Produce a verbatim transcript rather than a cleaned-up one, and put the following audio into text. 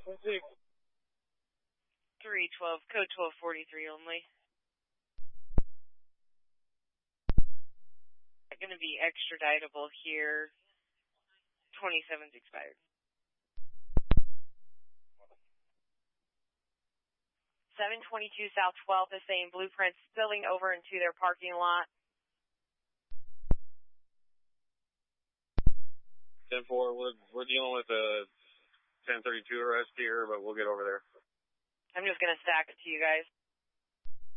three twelve, code twelve forty-three only. Going to be extraditable here. twenty-seven's expired. seven twenty-two South twelfth is saying Blueprints spilling over into their parking lot. ten four, we're, we're dealing with a ten thirty-two arrest here, but we'll get over there. I'm just going to stack it to you guys.